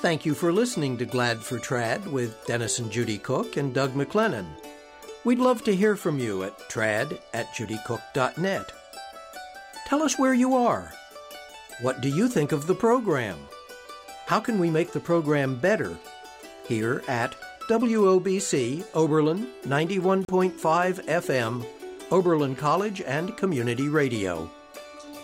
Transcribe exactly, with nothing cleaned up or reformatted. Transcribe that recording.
Thank you for listening to Glad for Trad with Dennis and Judy Cook and Doug McLennan. We'd love to hear from you at trad at judy cook dot net. Tell us where you are. What do you think of the program? How can we make the program better? Here at W O B C Oberlin ninety-one point five F M, Oberlin College and Community Radio.